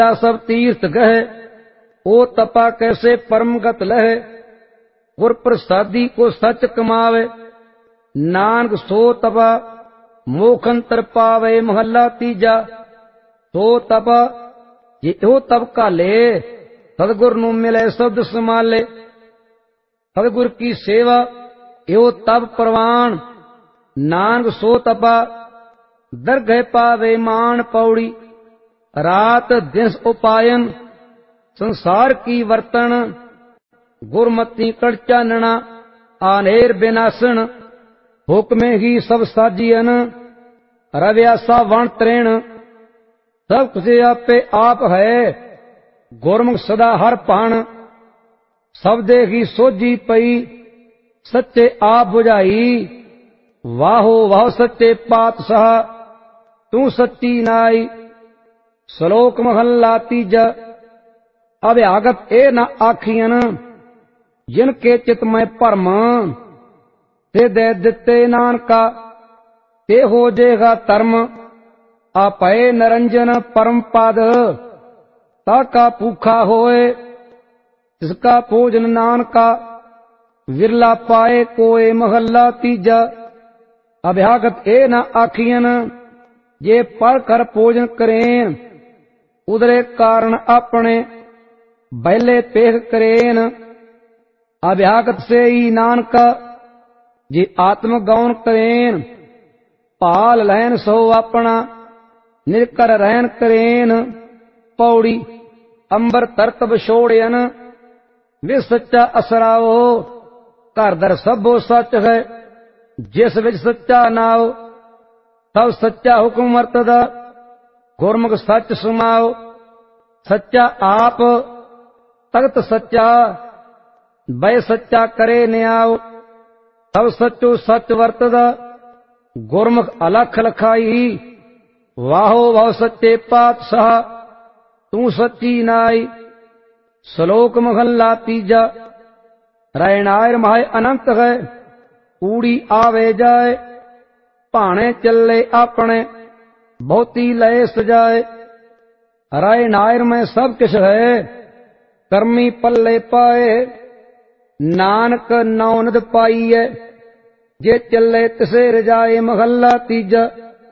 सब तीर्थ गह, ओ तपा कैसे परम गत लह। गुर प्रसादी को सच कमावे, नानक सो तपा मोखंतर पावे। महला तीजा। सो तपा जे ओ तप काले, सतगुर नू मिले शब्द समाले। सतगुर की सेवा एहो तप प्रवान, नानक सो तपा दरगह पावे मान। पौड़ी। रात दिन उपायन, संसार की वर्तन। गुरमति कड़ चानना, आनेर विनाशन। हुक्मे ही सब साजियन, रव्यासा वण त्रेण। सब कुछ आपे आप है, गुरमुख सदा हर पाण। शब्दे ही सोझी पई, सच्चे आप बुझाई। वाहो वाह सच्चे पातशाह, तू सच्ची नाई। श्लोक महला तीजा। अभ्यागत ए न आखियन, जिनके चित में भरम। ते दे दिते नानका, ते हो जेगा धर्म। आपे निरंजन परम पद, ताका भूखा होए। इसका भोजन नानका, विरला पाए कोय। महला तीजा। अभ्यागत ए न आखियन, जे पढ़ कर भोजन करें। उदरे कारण अपने, बैले पेख करेन। अभ्यागत से ही नानका, जे आत्म गौन करेन। पाल लहन सो अपना, निर्कर रहन करेन। पौड़ी। अंबर तरत बछोड़यन, वे सच्चा असराओ। घर दर सबो सच है, जिस विच सच्चा नाओ। सब सच्चा हुक्म वरतदा, गुरमुख सच सुमाओ। सच्चा आप, तगत सच्चा, बै सच्चा करे न्याओ। सब सचो सच वरतदा, गुरमुख अलख लखाई। वाहो वाह सच्चे पातशाह, तू सच्ची नाई। श्लोक महला तीजा। रैनायर माहे अनंत है, कूड़ी आवे जाए। भाणे चले अपने, बहुती लय सजाए। राय नायर में सब किश है, कर्मी पल्ले पाए। नानक नौनद पाईए, जे चले तिसे रजाए। महला तीजा।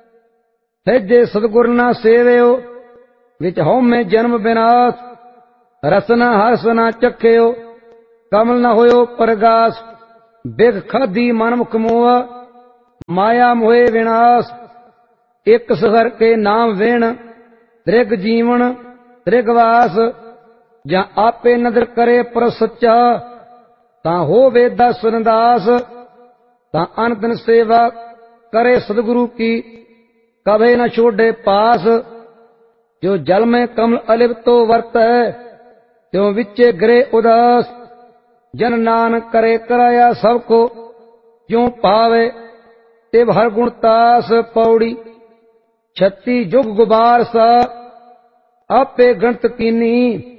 जे सतगुर ना सेवियो, विच होमे जन्म विनाश। रसना हर्ष ना चख्यो, कमल न होयो प्रगास। बिग खादी मन मुख मोहा, माया मोहे विनाश। एक सहर के नाम वेण, त्रिग जीवन त्रिगवास। जा आपे नदर करे पर सच्चा, ता हो वेदा सुनदास। ता अनतन सेवा करे सदगुरु की, कभे न छोड़े पास। जो जल में कमल अलिप्तो वर्त है, त्यों विच्चे गिरे उदास। जन नानक करे कराया सबको, ज्यों पावे तिव हर गुण तास। पौड़ी। 36 जुग गुबार सा, आपे गणत कीनी।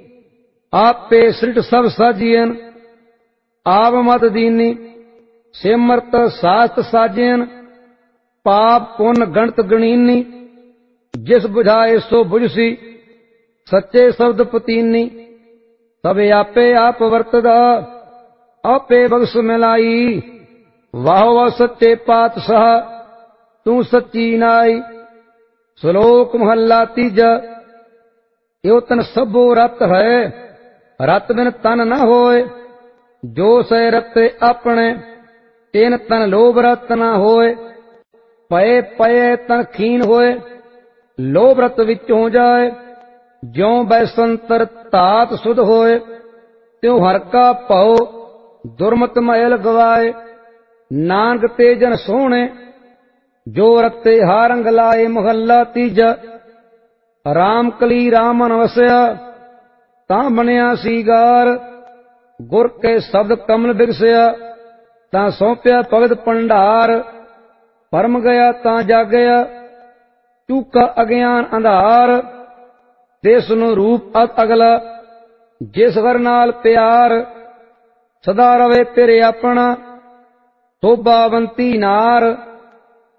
आपे सृट सब साजियन, आप मत दीनी। सिमरत शास्त साजियन, पाप पुन गणत गणीनी। जिस बुझाए सो बुझसी, सच्चे शब्द पतीनी। तबे आपे आप वर्तदा, आपे बख्श मिलाई। वाह वाह सच्चे पातशाह, तू सच्ची नाई। श्लोक महला तीजा। यो तन सबो रत है, रत बिन तन न होए। जो सै रते अपने, तेन तन लोभ रत न होए। पए पए तन खीन होए, लोभ रत विचों जाए। ज्यों बैसंतर तात सुध होए, त्यों हर का भौ दुर्मत मैल गवाए। नानक ते जन सोहणे, जो रते हारंग लाए। महला तीजा। राम कली रामन वसया, तां बनिया सीगार। गुर के शब्द कमल बिगसया, तां सौंपया भगत भंडार। परम गया तां जागया, चूका अज्ञान अंधार। देस नु रूप अत अगला, जिस घर नाल प्यार। सदा रवे तेरे अपना, शोभावंती नार।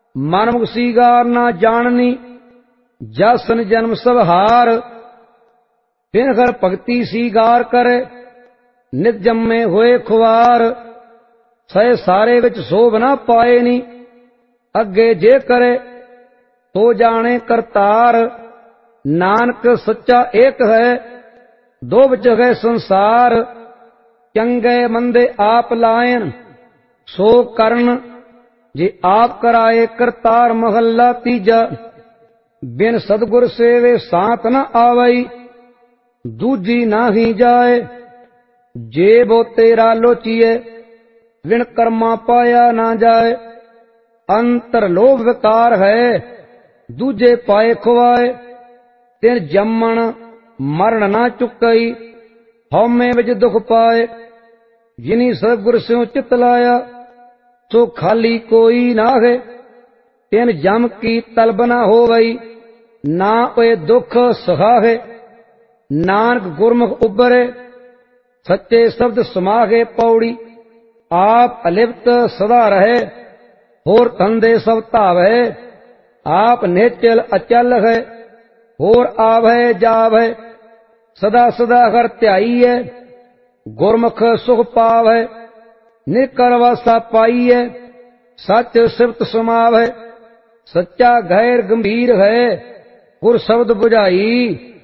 मनमुख सीगार ना जाननी, जसन जन्म सब हार। फिर घर भगती सीगार करे नित जम्मे होए खुआर सह सारे विच शोभ ना पाए नी अगे जे करे तो जाने करतार नानक सच्चा एक है दो विच है संसार चंगे मंदे आप लायन सो करन जे आप कराए करतार महला तीजा बिन सतगुर सेवे सांत न आवई दूजी नाही जाए जे बो तेरा लोचिए विण कर्मा पाया ना जाए अंतर लोभ विकार है दूजे पाए खुआए तिन जम्मण मरण ना चुकई हौमे विच दुख पाए जिनी सतगुर स्यों चित लाया सो खाली कोई ना है तिन जम की तलब ना होवई ना ओए दुख सहाहे नानक गुरमुख उबरे सच्चे शब्द समागे पौड़ी आप अलिप्त सदा रहे होर धंधे सब धावे आप निश्चल अचल है होर आवै जावै सदा सदा कर ध्याई है गुरमुख सुख पावै निकर वासा पाई है सच सिफत समावै सच्चा गैर गंभीर है गुर शब्द बुझाई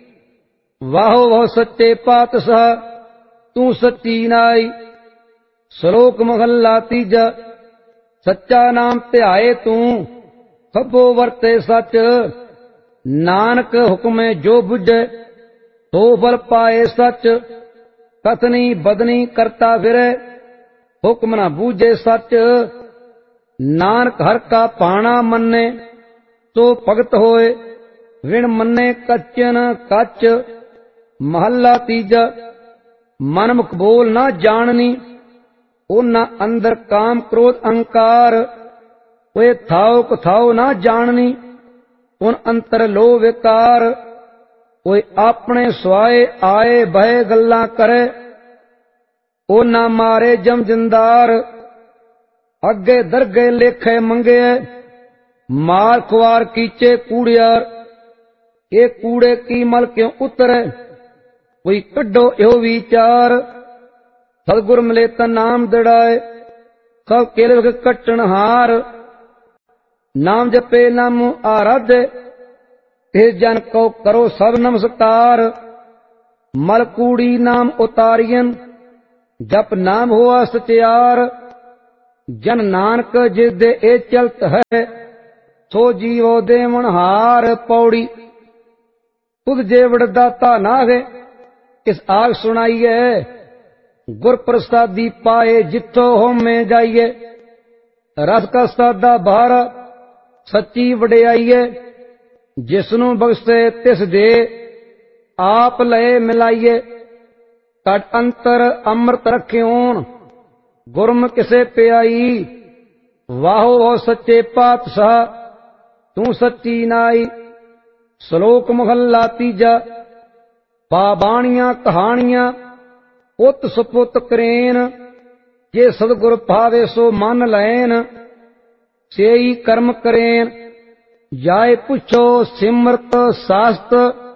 वाहो वाह सच्चे पातशाह तू सच्ची नाई श्लोक महला तीजा सच्चा नाम ध्याए तू खबो वरते सच नानक हुक्मे जो बुझे तो फल पाए सच कथनी बदनी करता फिरे हुक्म न बूझे सच नानक हर का पाना मन्ने तो भगत होए विण मन्ने कच्चन कच महला तीजा मनमुख बोल ना जाननी ओना अंदर काम क्रोध अहंकार ओए थाओ कथाओ ना जाननी उन अंतर लो विकार ओए अपने स्वाए आए बहे गल्ला करे ओना मारे जम जिंदार अगे दरगे लेखे मंगे मार खुआर कीचे कूड़ियार ये कूड़े की मल क्यों उतरे कोई कड्डो यो विचार सतगुर मिले ता नाम दड़ाए सब केले कट्टन हार नाम जपे नाम आराधे ते जन को करो सब नमस्कार मल कूड़ी नाम उतारियन जप नाम हुआ सचियार जन नानक जिस दे ए चलत है सो जीवो देवण हार पौड़ी खुद जे वड़दाता नागे इस आग सुनाइए गुर प्रसादी पाए जिथो होमे जाइए रस का सादा बाहर सच्ची वडियाइए जिसनु बख्शे तिस दे आप लए मिलाइए कट अंतर अमृत रखियोन गुरम किसे प्याई वाहो वाह सच्चे पातशाह तू सच्ची नाई श्लोक महला तीजा बाबाणियां कहानियां उत सुपुत करेन जे सतगुर भावे सो मन लैन सेई कर्म करेन जाए पुछो सिमरत शास्त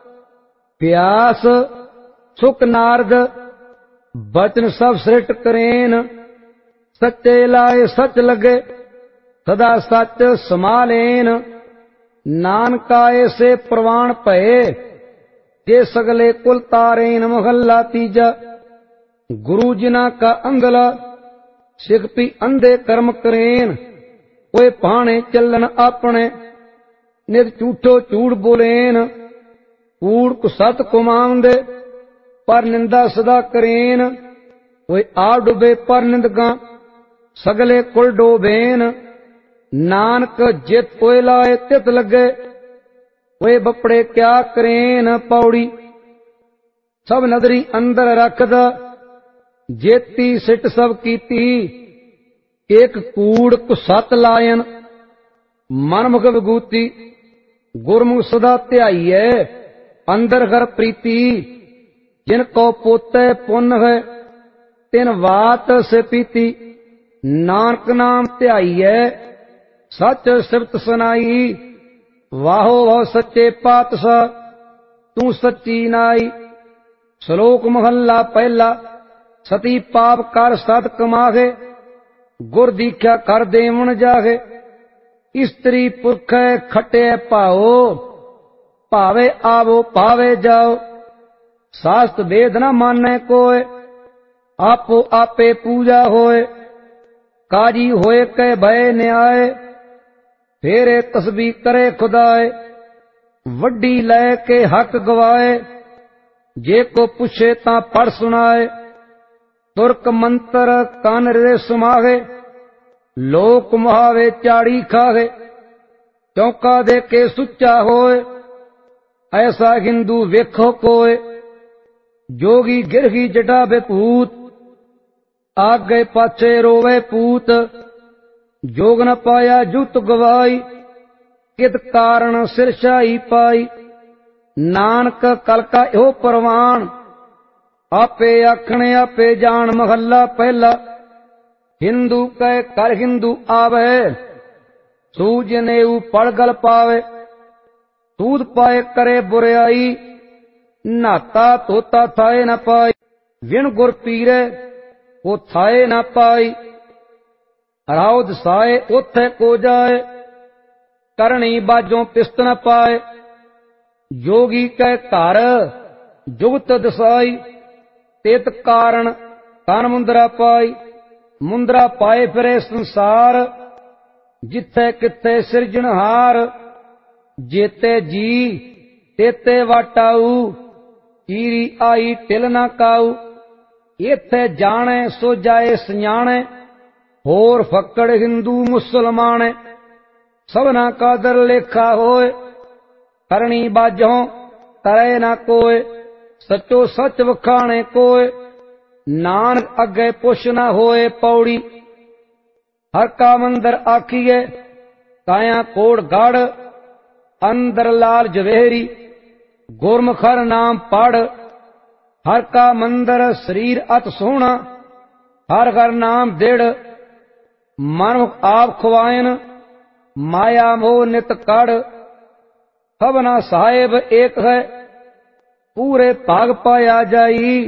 प्यास सुख नारद बचन सब सृष्ट करेन सच्चे लाए सच लगे सदा सच समालेन नानकाए से प्रवाण भये जे सगले कुल तारेन महला तीजा गुरु जिना का अंधला सिख पी अंधे कर्म करेन ओए भाने चलन अपने नित झूठो झूठ बोलेन कूड़ को सत कुमांदे पर निंदा सदा करेन ओए आ डुबे पर निंदगा सगले कुल डोबेन नानक जित ओए लाए तित लगे ओए बपड़े क्या करेन पौड़ी सब नदरी अंदर रखदा जेती सिट सब कीती एक कूड़ को सत लायन मनमुख विभूति गुरमुख सदा ध्याईए अंदर घर प्रीति जिनको पोते पुन है तिन वात से पीती नानक नाम ध्याईए सच सिफत सुनाई वाहो वाह सच्चे पातशाह तू सच्ची नाई ਸ਼ਲੋਕ ਮਹੱਲਾ ਪਹਿਲਾ। ਸਤੀ ਪਾਪ ਕਰ ਸਤ ਕਮਾਗੇ, ਗੁਰ ਦੀਖਿਆ ਕਰ ਦੇਵਨ ਜਾਗੇ। ਇਸਤਰੀ ਪੁਰਖੈ ਖਟਿਐ ਭਾਓ, ਭਾਵੇ ਆਵੋ ਭਾਵੇ ਜਾਓ। ਸਾਸਤ ਵੇਦ ਨ ਮਾਨੈ ਕੋਇ, ਆਪੋ ਆਪੇ ਪੂਜਾ ਹੋਏ। ਕਾਜੀ ਹੋਏ ਕੈ ਭੈ ਨਿਆਏ, ਫੇਰੇ ਤਸਬੀ ਕਰੇ ਖੁਦਾਏ। ਵੱਡੀ ਲੈ ਕੇ ਹੱਕ ਗਵਾਏ, ਜੇ ਕੋ ਪੁੱਛੇ ਤਾਂ ਪੜ ਸੁਣਾਏ। ਤੁਰਕ ਮੰਤਰ ਕੰਨ ਰੇ ਸੁਮਾਗੇ, ਲੋਕ ਮੁਹਾਵੇ ਚਾੜੀ ਖਾਗੇ। ਚੌਂਕਾ ਦੇ ਕੇ ਸੁੱਚਾ ਹੋਏ, ਐਸਾ ਹਿੰਦੂ ਵੇਖੋ ਕੋਏ। ਜੋਗੀ ਗਿਰਹੀ ਜਟਾ ਬੇਪੂਤ, ਆਗੇ ਪਾਛੇ ਰੋਵੇ ਪੂਤ। ਜੋਗ ਨ ਪਾਇਆ ਜੁਤ ਗਵਾਈ, ਕਿਤ ਕਾਰਣ ਸਿਰਸ਼ਾਈ ਪਾਈ। ਨਾਨਕ ਕਲ ਕਾ ਇਹੋ ਪ੍ਰਵਾਨ, ਆਪੇ ਆਖਣੇ ਆਪੇ ਜਾਣ। ਮਹੱਲਾ ਪਹਿਲਾ। ਹਿੰਦੂ ਕੈ ਕਰ ਹਿੰਦੂ ਆਵੇ, ਸੂਝ ਨੇਊ ਪੜ ਗਲ ਪਾਵੇ। ਸੂਦ ਪਾਏ ਕਰੇ ਬੁਰਿਆਈ, ਨਾਤਾ ਧੋਤਾ ਥਾਏ ਨ ਪਾਈ। ਵਿਣ ਗੁਰ ਪੀਰੇ ਉਹ ਥਾਏ ਨ ਪਾਈ, ਰਾਉ ਦਸਾਏ ਉਥੇ ਕੋ ਜਾਏ। ਕਰਣੀ ਬਾਜੋਂ ਪਿਸਤ ਨ ਪਾਏ, ਜੋਗੀ ਕੈ ਘਰ ਜੁਗਤ ਦਸਾਈ। ਤਿਤ ਕਾਰਣ ਕਨ ਮੁੰਦਰਾ ਪਾਈ, ਮੁੰਦਰਾ ਪਾਏ ਫਿਰੇ ਸੰਸਾਰ। ਜਿੱਥੇ ਕਿੱਥੇ ਸਿਰਜਣਹਾਰ, ਜੇਤੇ ਜੀ ਤੇਤੇ ਵਾਟਾਊ। ਈਰੀ ਆਈ ਟਿਲ ਨਾ ਕਾਊ, ਇੱਥੇ ਜਾਣੇ ਸੋ ਜਾਏ ਸਿਆਣੇ। ਹੋਰ ਫੱਕੜ ਹਿੰਦੂ ਮੁਸਲਮਾਨੇ, ਸਭਨਾ ਕਾ ਦਰ ਲੇਖਾ ਹੋਏ। ਕਰਣੀ ਬਾਝੋਂ ਤਰੇ ਨਾ ਕੋਏ, ਸਚੋ ਸੱਚ ਵਖਾਣੇ ਕੋਏ। ਨਾਨਕ ਅੱਗੇ ਪੁੱਛ ਨਾ ਹੋਏ ਪੌੜੀ, ਹਰ ਕਾ ਮੰਦਰ ਆਖੀਏ। ਕਾਇਆ ਕੋੜ ਗੜ ਅੰਦਰ ਲਾਲ ਜਵੇਹਰੀ, ਗੁਰਮੁਖ ਹਰ ਨਾਮ ਪੜ। ਹਰ ਕਾ ਮੰਦਰ ਸਰੀਰ ਅਤ ਸੋਹਣਾ, ਹਰ ਹਰ ਨਾਮ ਦਿੜ। ਮਨੁਖ ਆਪ ਖਵਾਇਨ, ਮਾਇਆ ਮੋਹ ਨਿਤ ਕੜ। ਸਭਨਾ ਸਾਹਿਬ ਏਕ ਹੈ, ਪੂਰੇ ਭਾਗ ਪਾਇਆ ਜਾਈ।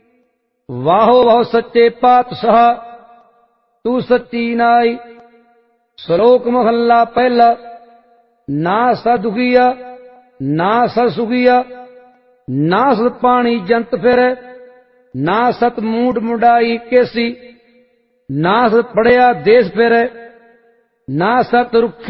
ਵਾਹੋ ਵਾਹ ਸੱਚੇ ਪਾਤਸ਼ਾਹ, ਤੂੰ ਸੱਚੀ ਨਾਈ। ਸ਼ਲੋਕ ਮਹੱਲਾ ਪਹਿਲਾ। ਨਾ ਸਾ ਦੁਖੀਆ ਨਾ ਸਾ ਸੁਖੀਆ, ਨਾ ਸਤ ਪਾਣੀ ਜੰਤ ਫਿਰੈ। ਨਾ ਸਤ ਮੂਡ ਮੁਡਾਈ ਕੇਸੀ, ਨਾ ਸਤ ਪੜਿਆ ਦੇਸ ਫਿਰੈ। ਨਾ ਸਤ ਰੁਖੀ